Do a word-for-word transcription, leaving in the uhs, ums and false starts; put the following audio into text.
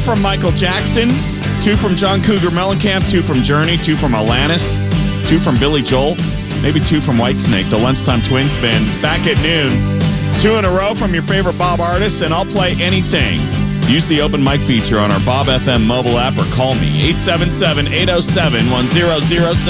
from Michael Jackson, two from John Cougar Mellencamp, two from Journey, two from Alanis, two from Billy Joel, maybe two from Whitesnake, the Lunchtime Twin Spin. Back at noon, two in a row from your favorite Bob artists, and I'll play anything. Use the open mic feature on our Bob F M mobile app or call me, eight seven seven, eight oh seven, one oh oh seven.